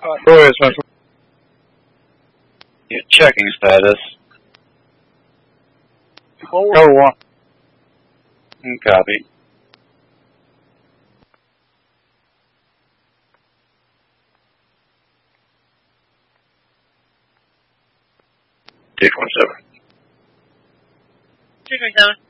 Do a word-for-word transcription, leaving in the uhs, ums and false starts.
Troy is my yeah, checking status. Forward. Oh, one. Copy. Two twenty-seven. two twenty-seven.